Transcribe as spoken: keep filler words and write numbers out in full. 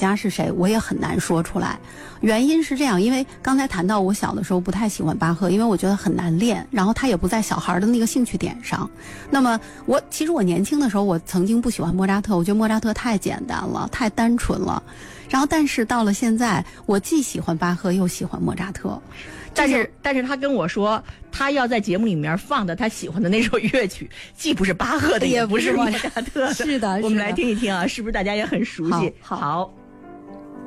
家是谁，我也很难说出来。原因是这样，因为刚才谈到我小的时候不太喜欢巴赫，因为我觉得很难练，然后他也不在小孩的那个兴趣点上。那么我其实我年轻的时候，我曾经不喜欢莫扎特，我觉得莫扎特太简单了，太单纯了。然后但是到了现在，我既喜欢巴赫又喜欢莫扎特。 但是但是他跟我说，他要在节目里面放的他喜欢的那首乐曲，既不是巴赫的，也不是莫扎特的。 是的， 我们来听一听啊，是不是大家也很熟悉？ 好。好好